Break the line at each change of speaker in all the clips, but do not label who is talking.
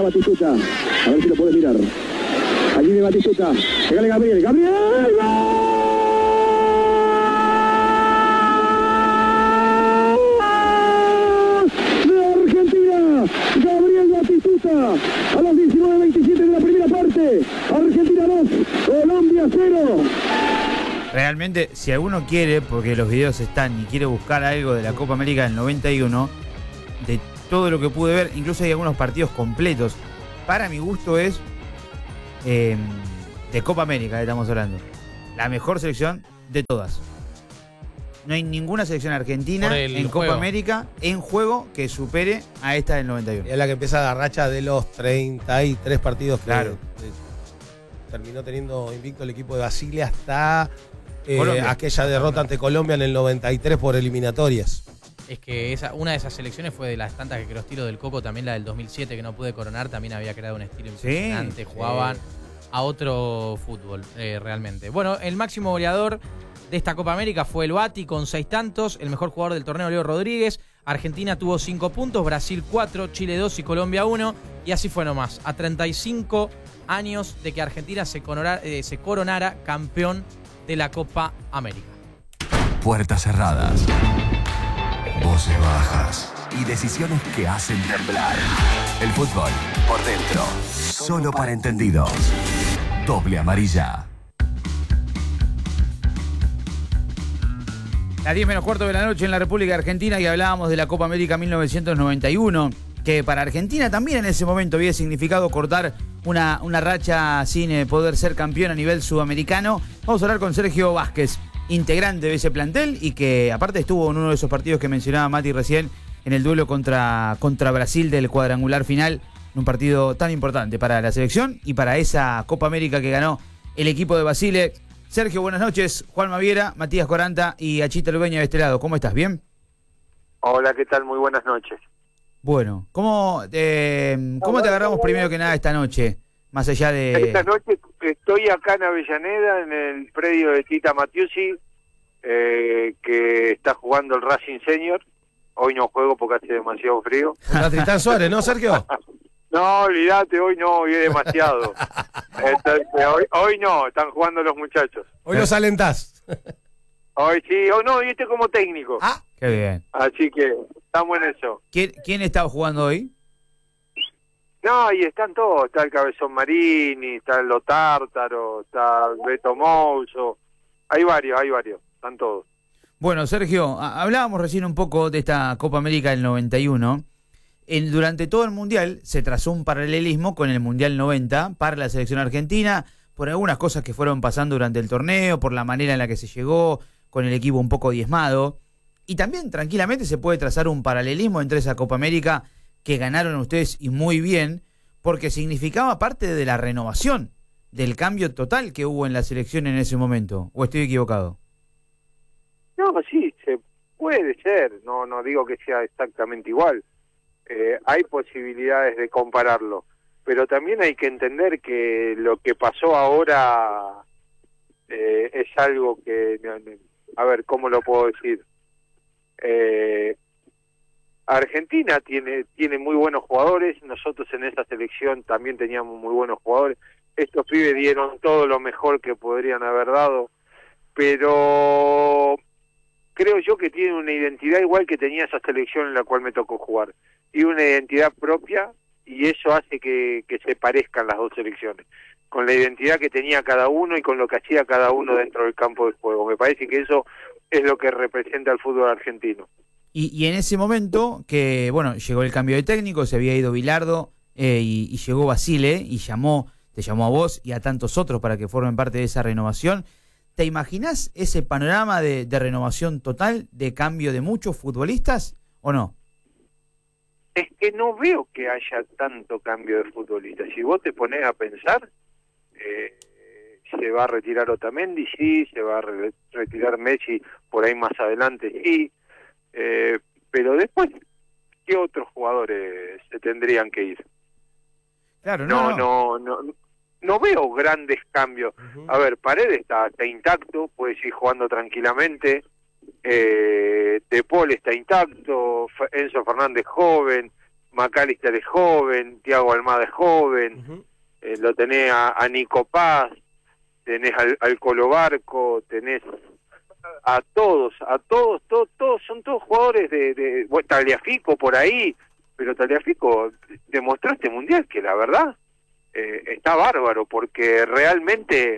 Batistuta. A ver si lo puede mirar. Allí de Batistuta. Llegale Gabriel. ¡Gabriel! ¡Gol! Gabriel Batistuta a los 19:27 de la primera parte. Argentina 2, Colombia 0.
Realmente, si alguno quiere, porque los videos están y quiere buscar algo de la Copa América del 91, de todo lo que pude ver, incluso hay algunos partidos completos. Para mi gusto es de Copa América, estamos hablando. La mejor selección de todas. No hay ninguna selección argentina en Copa América en juego que supere a esta del 91.
Es la que empieza la racha de los 33 partidos que terminó teniendo invicto el equipo de Basile hasta aquella derrota ante Colombia en el 93 por eliminatorias.
Es que una de esas selecciones fue de las tantas que creó estilo del Coco, también la del 2007 que no pude coronar, también había creado un estilo impresionante, jugaban a otro fútbol realmente. Bueno, el máximo goleador de esta Copa América fue el Bati con 6 tantos, el mejor jugador del torneo Leo Rodríguez. Argentina tuvo 5 puntos, Brasil 4, Chile 2 y Colombia 1, y así fue nomás, a 35 años de que Argentina se coronara campeón de la Copa América.
Puertas cerradas, voces bajas y decisiones que hacen temblar. El fútbol por dentro, solo para entendidos. Doble amarilla.
Las 10 menos cuarto de la noche en la República Argentina y hablábamos de la Copa América 1991, que para Argentina también en ese momento había significado cortar una racha sin poder ser campeón a nivel sudamericano. Vamos a hablar con Sergio Vázquez, integrante de ese plantel y que aparte estuvo en uno de esos partidos que mencionaba Mati recién, en el duelo contra Brasil del cuadrangular final, un partido tan importante para la selección y para esa Copa América que ganó el equipo de Basile. Sergio, buenas noches. Juan Maviera, Matías Coranta y Achita Lubeña de este lado. ¿Cómo estás? ¿Bien?
Hola, ¿qué tal? Muy buenas noches.
Bueno, ¿cómo te agarramos primero que nada esta noche? Más allá de...
Esta noche estoy acá en Avellaneda, en el predio de Tita Matiusi, que está jugando el Racing Senior. Hoy no juego porque hace demasiado frío.
Contra Tristán Suárez, ¿no, Sergio?
No, olvídate, hoy no, hoy es demasiado. Entonces, hoy no, están jugando los muchachos.
Hoy los alentás.
Hoy sí, hoy no, hoy estoy como técnico.
Ah, qué bien.
Así que estamos en eso.
¿Quién está jugando hoy?
No, y están todos, está el Cabezón Marini, está el Lotártaro, está el Beto Mouso, hay varios, están todos.
Bueno, Sergio, hablábamos recién un poco de esta Copa América del 91. Durante todo el Mundial se trazó un paralelismo con el Mundial 90 para la selección argentina, por algunas cosas que fueron pasando durante el torneo, por la manera en la que se llegó, con el equipo un poco diezmado. Y también tranquilamente se puede trazar un paralelismo entre esa Copa América que ganaron ustedes y muy bien, porque significaba parte de la renovación, del cambio total que hubo en la selección en ese momento. ¿O estoy equivocado?
No, sí, se puede ser, no digo que sea exactamente igual. Hay posibilidades de compararlo, pero también hay que entender que lo que pasó ahora es algo que, a ver, ¿cómo lo puedo decir? Argentina tiene muy buenos jugadores, nosotros en esa selección también teníamos muy buenos jugadores, estos pibes dieron todo lo mejor que podrían haber dado, pero creo yo que tienen una identidad igual que tenía esa selección en la cual me tocó jugar, y una identidad propia, y eso hace que se parezcan las dos selecciones, con la identidad que tenía cada uno y con lo que hacía cada uno dentro del campo de juego. Me parece que eso es lo que representa el fútbol argentino.
Y en ese momento que, bueno, llegó el cambio de técnico, se había ido Bilardo y llegó Basile y te llamó a vos y a tantos otros para que formen parte de esa renovación. ¿Te imaginás ese panorama de renovación total, de cambio de muchos futbolistas o no?
Es que no veo que haya tanto cambio de futbolistas. Si vos te ponés a pensar, se va a retirar Otamendi, sí, se va a retirar Messi por ahí más adelante, sí, pero después, ¿qué otros jugadores se tendrían que ir?
Claro,
no veo grandes cambios. A ver, Paredes está intacto, puede seguir jugando tranquilamente, De Paul está intacto, Enzo Fernández joven, McAllister es joven, Thiago Almada es joven, lo tenés a Nico Paz, tenés al Colo Barco, tenés a todos, son todos jugadores bueno, Tagliafico por ahí, pero Tagliafico demostró este mundial que la verdad está bárbaro, porque realmente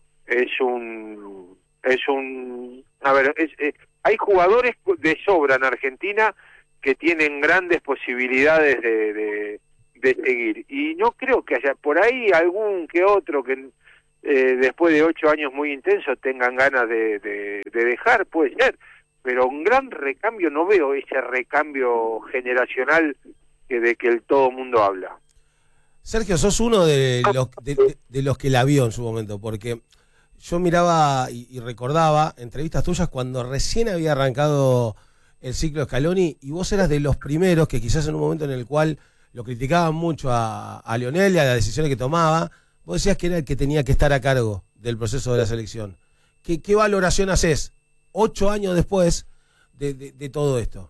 hay jugadores de sobra en Argentina que tienen grandes posibilidades de seguir, y no creo que haya por ahí algún que otro que después de 8 años muy intensos tengan ganas de dejar, puede ser, pero un gran recambio no veo, ese recambio generacional de que todo mundo habla.
Sergio, sos uno de los que la vio en su momento, porque yo miraba y recordaba entrevistas tuyas cuando recién había arrancado el ciclo Scaloni, y vos eras de los primeros que quizás en un momento en el cual lo criticaban mucho a Lionel y a las decisiones que tomaba, vos decías que era el que tenía que estar a cargo del proceso de la selección. ¿Qué valoración haces 8 años después de todo esto?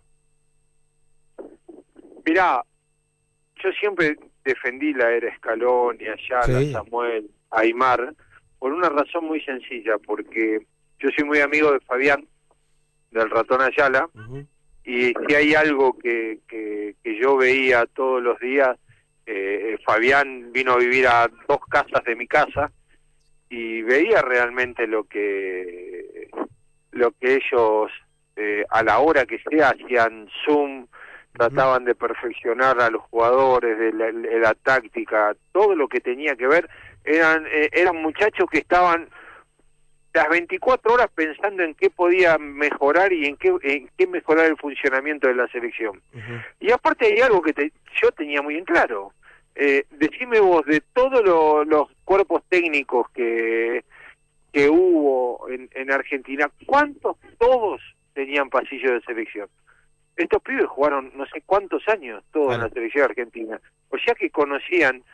Mirá, yo siempre defendí la era Scaloni, Ayala, sí, Samuel, Aimar, por una razón muy sencilla, porque yo soy muy amigo de Fabián, del ratón Ayala, y si hay algo que yo veía todos los días, Fabián vino a vivir a 2 casas de mi casa, y veía realmente lo que ellos a la hora que sea hacían Zoom, trataban de perfeccionar a los jugadores, de la táctica, todo lo que tenía que ver, eran muchachos que estaban las 24 horas pensando en qué podía mejorar y en qué mejorar el funcionamiento de la selección. Y aparte hay algo que yo tenía muy en claro. Decime vos, de todos los cuerpos técnicos que hubo en Argentina, ¿cuántos todos tenían pasillo de selección? Estos pibes jugaron no sé cuántos años todos en la selección argentina. O sea que conocían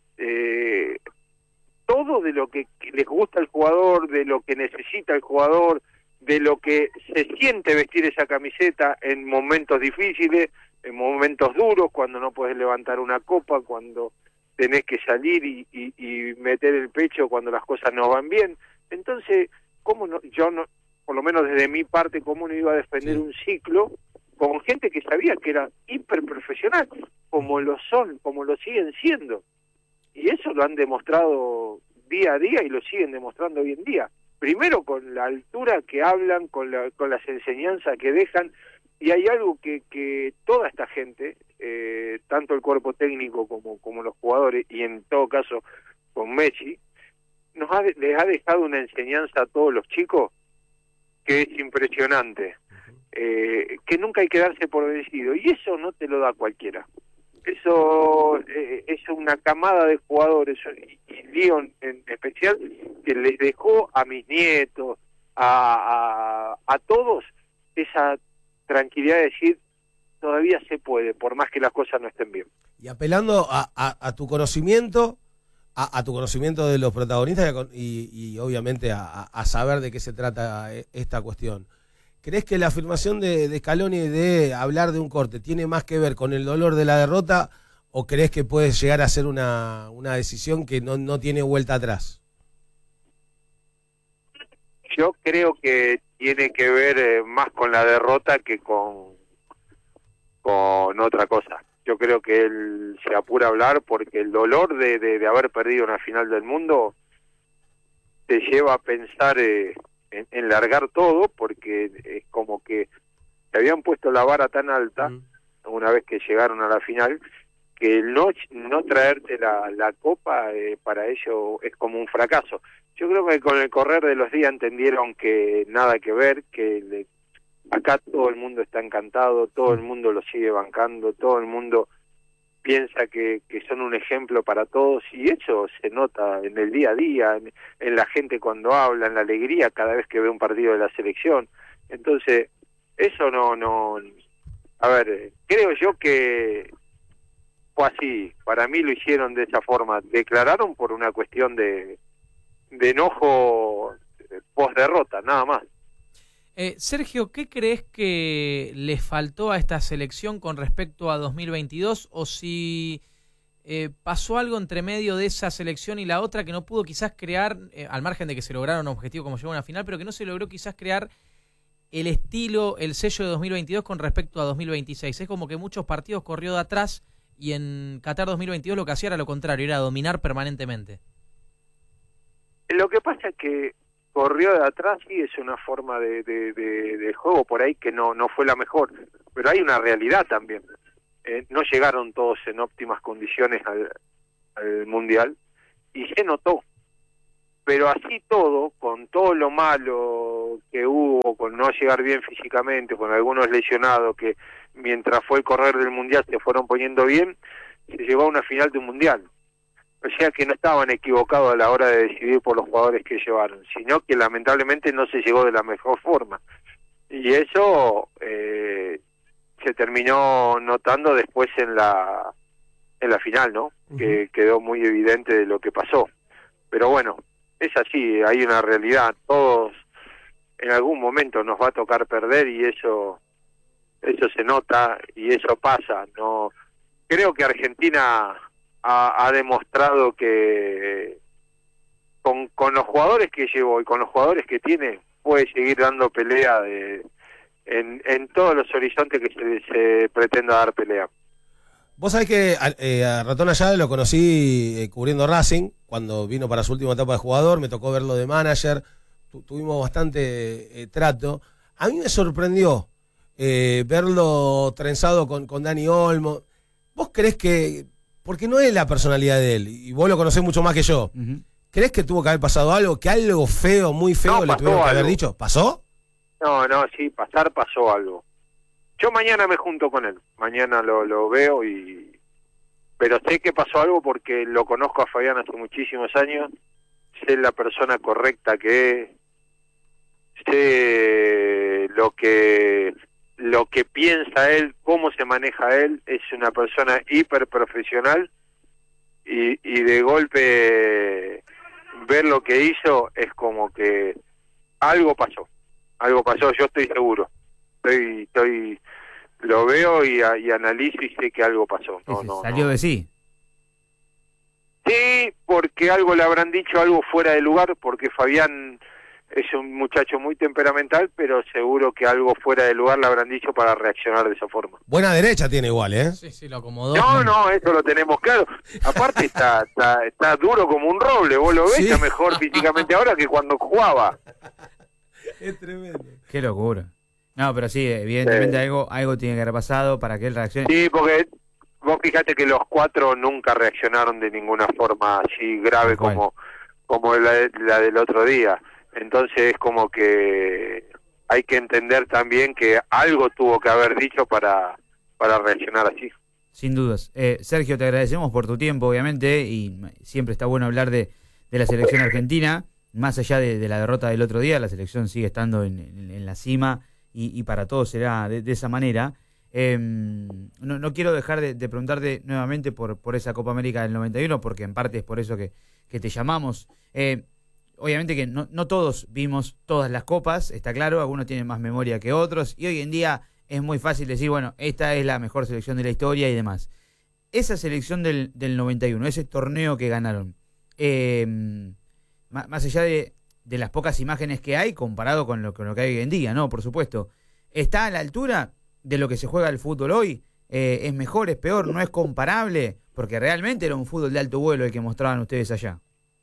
todo de lo que les gusta al jugador, de lo que necesita el jugador, de lo que se siente vestir esa camiseta en momentos difíciles, en momentos duros, cuando no puedes levantar una copa, cuando tenés que salir y meter el pecho cuando las cosas no van bien. Entonces, ¿cómo no? Yo no, por lo menos desde mi parte, ¿cómo no iba a defender un ciclo con gente que sabía que era hiperprofesional, como lo son, como lo siguen siendo? Y eso lo han demostrado día a día y lo siguen demostrando hoy en día. Primero con la altura que hablan, con las enseñanzas que dejan, y hay algo que toda esta gente, tanto el cuerpo técnico como los jugadores, y en todo caso con Messi, les ha dejado una enseñanza a todos los chicos que es impresionante, que nunca hay que darse por vencido, y eso no te lo da cualquiera. Eso es una camada de jugadores, y Leon en especial, que les dejó a mis nietos, a todos, esa tranquilidad de decir, todavía se puede, por más que las cosas no estén bien.
Y apelando a tu conocimiento, a tu conocimiento de los protagonistas y obviamente a saber de qué se trata esta cuestión, ¿crees que la afirmación de Scaloni de hablar de un corte tiene más que ver con el dolor de la derrota, o crees que puede llegar a ser una decisión que no tiene vuelta atrás?
Yo creo que tiene que ver más con la derrota que con otra cosa. Yo creo que él se apura a hablar porque el dolor de haber perdido una final del mundo te lleva a pensar en largar todo, porque es como que se habían puesto la vara tan alta una vez que llegaron a la final, que no traerte la copa para ellos es como un fracaso. Yo creo que con el correr de los días entendieron que nada que ver, que acá todo el mundo está encantado, todo el mundo lo sigue bancando, todo el mundo piensa que son un ejemplo para todos, y eso se nota en el día a día, en la gente cuando habla, en la alegría cada vez que ve un partido de la selección. Entonces, eso no a ver, creo yo que fue así. Para mí lo hicieron de esa forma, declararon por una cuestión de enojo post derrota, nada más.
Sergio, ¿qué crees que le faltó a esta selección con respecto a 2022? O si pasó algo entre medio de esa selección y la otra que no pudo quizás crear, al margen de que se lograron objetivos como llegó a una final, pero que no se logró quizás crear el estilo, el sello de 2022 con respecto a 2026. Es como que muchos partidos corrió de atrás y en Qatar 2022 lo que hacía era lo contrario, era dominar permanentemente.
Lo que pasa es que corrió de atrás y es una forma de juego por ahí que no fue la mejor, pero hay una realidad también. No llegaron todos en óptimas condiciones al Mundial y se notó. Pero así todo, con todo lo malo que hubo, con no llegar bien físicamente, con algunos lesionados que mientras fue el correr del Mundial se fueron poniendo bien, se llegó a una final de un Mundial. O sea que no estaban equivocados a la hora de decidir por los jugadores que llevaron, sino que lamentablemente no se llegó de la mejor forma. Y eso se terminó notando después en la final, ¿no? Que quedó muy evidente de lo que pasó. Pero bueno, es así, hay una realidad. Todos en algún momento nos va a tocar perder y eso se nota y eso pasa. No creo que Argentina ha demostrado que con los jugadores que llevó y con los jugadores que tiene puede seguir dando pelea en todos los horizontes que se pretenda dar pelea.
Vos sabés que a Ratón Ayala lo conocí cubriendo Racing, cuando vino para su última etapa de jugador, me tocó verlo de manager, tuvimos bastante trato. A mí me sorprendió verlo trenzado con Dani Olmo. ¿Vos creés que, porque no es la personalidad de él, y vos lo conocés mucho más que yo, ¿creés que tuvo que haber pasado algo, que algo feo, muy feo le tuvieron que haber dicho? ¿Pasó?
No, sí, pasó algo. Yo mañana me junto con él, mañana lo veo pero sé que pasó algo porque lo conozco a Fabián hace muchísimos años, sé la persona correcta que es, sé lo que piensa él, cómo se maneja él, es una persona hiper profesional y de golpe ver lo que hizo es como que algo pasó, yo estoy seguro, estoy lo veo y analizo y sé que algo pasó.
Salió de sí.
Sí, porque algo le habrán dicho, algo fuera de lugar, porque Fabián es un muchacho muy temperamental, pero seguro que algo fuera de lugar le habrán dicho para reaccionar de esa forma.
Buena derecha tiene igual, ¿eh?
Sí, lo acomodó.
No, eso lo tenemos claro. Aparte está duro como un roble, vos lo ves, sí. Está mejor físicamente ahora que cuando jugaba.
Es tremendo.
Qué locura. No, pero sí, evidentemente algo tiene que haber pasado para que él reaccione.
Sí, porque vos fíjate que los cuatro nunca reaccionaron de ninguna forma así grave como la del otro día. Entonces es como que hay que entender también que algo tuvo que haber dicho para reaccionar así.
Sin dudas. Sergio, te agradecemos por tu tiempo, obviamente, y siempre está bueno hablar de la selección argentina. Más allá de la derrota del otro día, la selección sigue estando en la cima y para todos será de esa manera. No quiero dejar de preguntarte nuevamente por esa Copa América del 91, porque en parte es por eso que te llamamos. Obviamente que no todos vimos todas las copas, está claro, algunos tienen más memoria que otros, y hoy en día es muy fácil decir, bueno, esta es la mejor selección de la historia y demás. Esa selección del 91, ese torneo que ganaron, más allá de las pocas imágenes que hay comparado con lo que hay hoy en día, ¿no? Por supuesto, ¿está a la altura de lo que se juega el fútbol hoy? ¿Es mejor, es peor, no es comparable? Porque realmente era un fútbol de alto vuelo el que mostraban ustedes allá.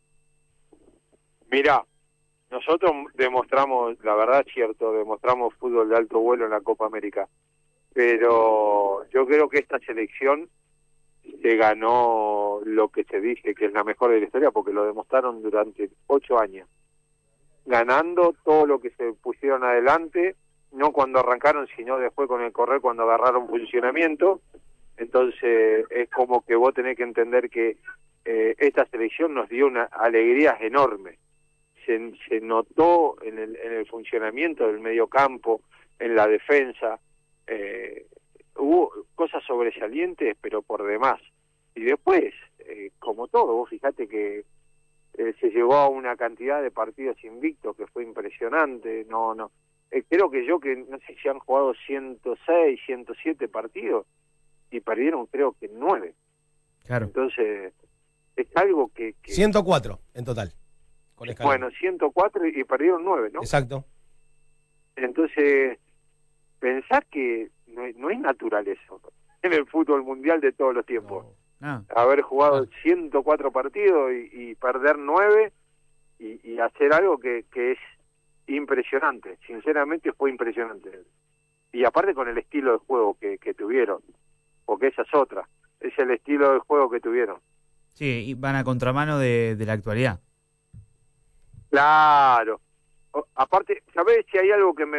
Mirá, nosotros demostramos, la verdad es cierto, demostramos fútbol de alto vuelo en la Copa América, pero yo creo que esta selección se ganó lo que se dice que es la mejor de la historia, porque lo demostraron durante 8 años, ganando todo lo que se pusieron adelante, no cuando arrancaron, sino después con el correr, cuando agarraron funcionamiento. Entonces es como que vos tenés que entender que esta selección nos dio una alegría enorme. Se notó en el funcionamiento del mediocampo, en la defensa, hubo cosas sobresalientes, pero por demás. Y después, como todo, vos fijate que se llegó a una cantidad de partidos invictos que fue impresionante. creo que no sé si han jugado 106, 107 partidos y perdieron creo que 9.
Claro.
Entonces, es algo que
104 en total. Con
bueno, 104 y perdieron 9, ¿no?
Exacto.
Entonces, pensar que no es natural eso en el fútbol mundial de todos los tiempos.
No.
Haber jugado 104 partidos y perder 9 y hacer algo que es impresionante. Sinceramente fue impresionante. Y aparte con el estilo de juego que tuvieron, porque esa es otra, es el estilo de juego que tuvieron.
Sí, y van a contramano de la actualidad.
Claro. Aparte, ¿sabés si hay algo que me